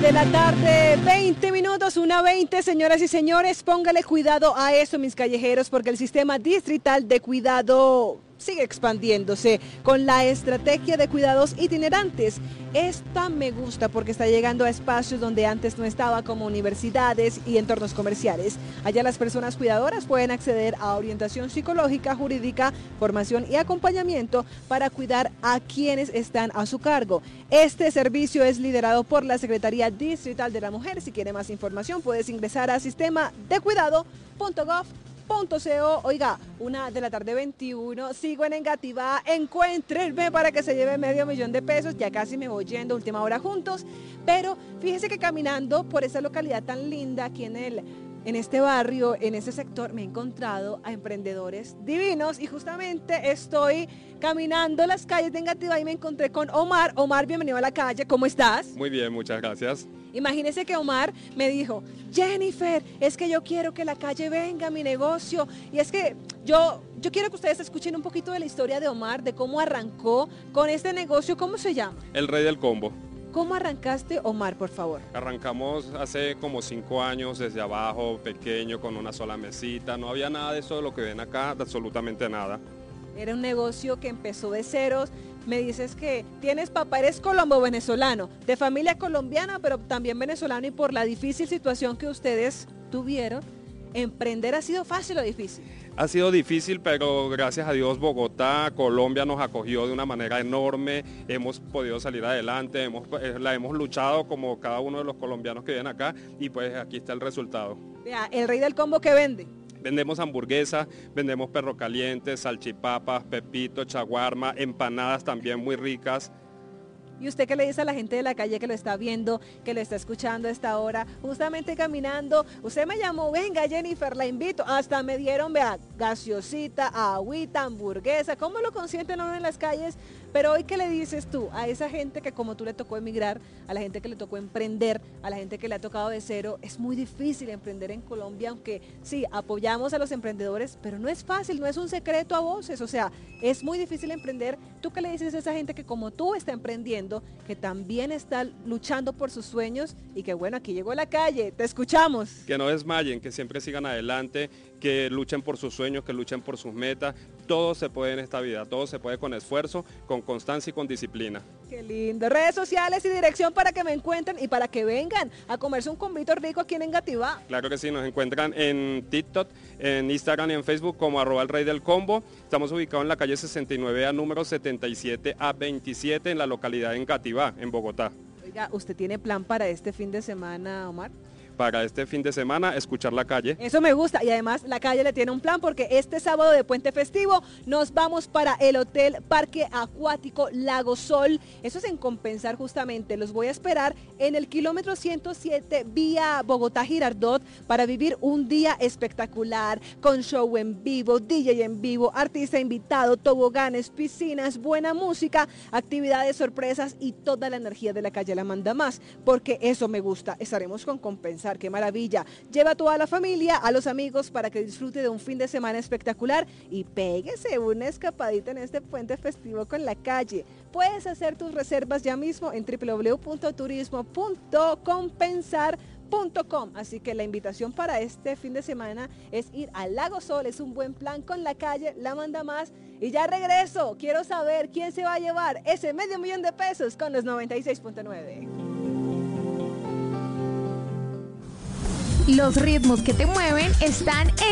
de la tarde, 20 minutos, 1:20, señoras y señores, póngale cuidado a eso, mis callejeros, porque el sistema distrital de cuidado sigue expandiéndose con la estrategia de cuidados itinerantes. Esta me gusta porque está llegando a espacios donde antes no estaba, como universidades y entornos comerciales. Allá las personas cuidadoras pueden acceder a orientación psicológica, jurídica, formación y acompañamiento para cuidar a quienes están a su cargo. Este servicio es liderado por la Secretaría Distrital de la Mujer. Si quiere más información, puedes ingresar a sistemadecuidado.gov.co. Oiga, 1:21 sigo en Engativá, encuéntrenme para que se lleve $500,000, ya casi me voy yendo, última hora juntos, pero fíjese que caminando por esa localidad tan linda aquí en este barrio, en ese sector, me he encontrado a emprendedores divinos y justamente estoy caminando las calles de Engativá y me encontré con Omar. Omar, bienvenido a la calle, ¿cómo estás? Muy bien, muchas gracias. Imagínese que Omar me dijo, Jennifer, es que yo quiero que la calle venga a mi negocio, y es que yo quiero que ustedes escuchen un poquito de la historia de Omar, de cómo arrancó con este negocio. ¿Cómo se llama? El Rey del Combo. ¿Cómo arrancaste, Omar, por favor? Arrancamos hace como 5 años desde abajo, pequeño, con una sola mesita. No había nada de eso de lo que ven acá, absolutamente nada. Era un negocio que empezó de ceros. Me dices que tienes papá, eres colombo-venezolano, de familia colombiana, pero también venezolano, y por la difícil situación que ustedes tuvieron, ¿emprender ha sido fácil o difícil? Ha sido difícil, pero gracias a Dios Bogotá, Colombia nos acogió de una manera enorme, hemos podido salir adelante, hemos luchado como cada uno de los colombianos que viven acá, y pues aquí está el resultado. Vea, el Rey del Combo, ¿qué vende? Vendemos hamburguesas, vendemos perro caliente, salchipapas, pepito, chaguarma, empanadas también muy ricas. ¿Y usted qué le dice a la gente de la calle que lo está viendo, que lo está escuchando a esta hora, justamente caminando? Usted me llamó, venga Jennifer, la invito, hasta me dieron, vea, gaseosita, agüita, hamburguesa, ¿cómo lo consienten uno en las calles? Pero hoy, ¿qué le dices tú a esa gente que como tú le tocó emigrar, a la gente que le tocó emprender, a la gente que le ha tocado de cero? Es muy difícil emprender en Colombia, aunque sí, apoyamos a los emprendedores, pero no es fácil, no es un secreto a voces, o sea, es muy difícil emprender. ¿Tú qué le dices a esa gente que como tú está emprendiendo, que también está luchando por sus sueños y que bueno, aquí llegó a la calle, te escuchamos? Que no desmayen, que siempre sigan adelante, que luchen por sus sueños, que luchen por sus metas. Todo se puede en esta vida, todo se puede con esfuerzo, con constancia y con disciplina. Qué lindo. Redes sociales y dirección para que me encuentren y para que vengan a comerse un combito rico aquí en Engativá. Claro que sí, nos encuentran en TikTok, en Instagram y en Facebook como @elreydelcombo. Estamos ubicados en la calle 69A, número 77A27, en la localidad de Engativá, en Bogotá. Oiga, ¿usted tiene plan para este fin de semana, Omar? Para este fin de semana, escuchar la calle. Eso me gusta, y además la calle le tiene un plan, porque este sábado de Puente Festivo nos vamos para el Hotel Parque Acuático Lago Sol. Eso es en Compensar justamente. Los voy a esperar en el kilómetro 107 vía Bogotá-Girardot para vivir un día espectacular con show en vivo, DJ en vivo, artista invitado, toboganes, piscinas, buena música, actividades, sorpresas y toda la energía de la calle la manda más, porque eso me gusta. Estaremos con Compensar. ¡Qué maravilla! Lleva a toda la familia, a los amigos, para que disfrute de un fin de semana espectacular y péguese una escapadita en este puente festivo con la calle. Puedes hacer tus reservas ya mismo en www.turismo.compensar.com. Así que la invitación para este fin de semana es ir al Lago Sol. Es un buen plan con la calle, la manda más. Y ya regreso, quiero saber quién se va a llevar ese $500,000 con los 96.9. Los ritmos que te mueven están en